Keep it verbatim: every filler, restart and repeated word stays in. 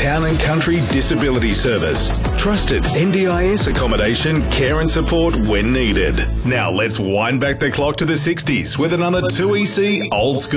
Town and Country Disability Service. Trusted N D I S accommodation, care and support when needed. Now let's wind back the clock to the sixties with another two E C Old School.